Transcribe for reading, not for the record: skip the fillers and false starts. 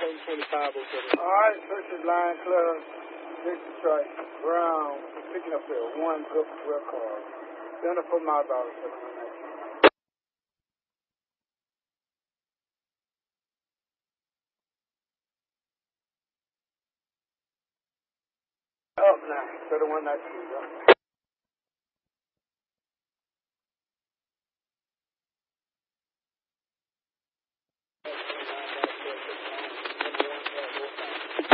725 over there. All right, search is Lion Club, Big Detroit, Brown, picking up there, one good car. Center for my dollar, 719. Up now, 7192.